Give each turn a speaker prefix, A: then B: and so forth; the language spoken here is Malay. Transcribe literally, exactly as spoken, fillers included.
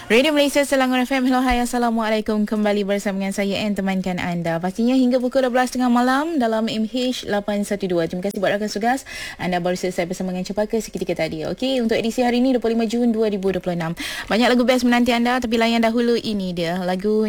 A: Radio Malaysia Selangor F M. Hello, hai, Assalamualaikum. Kembali bersama dengan saya Anne, temankan anda pastinya hingga pukul dua belas tiga puluh malam dalam M H lapan satu dua. Terima kasih buat rakan tugas. Anda baru selesai bersama dengan Cepaka seketika tadi. Okey, untuk edisi hari ini dua puluh lima Jun dua ribu dua puluh enam. Banyak lagu best menanti anda, tapi layan dahulu ini dia lagu